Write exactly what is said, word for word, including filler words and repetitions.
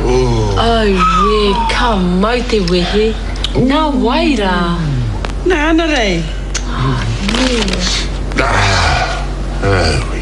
Ai, e ka mai te wehe. Nā waira. Nā, ana rei. Ah, yeah. Ah,